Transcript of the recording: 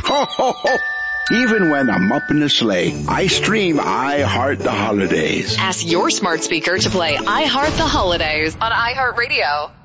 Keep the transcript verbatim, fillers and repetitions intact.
Ho, ho, ho. Even when I'm up in the sleigh, I stream I Heart the Holidays. Ask your smart speaker to play I Heart the Holidays on iHeartRadio.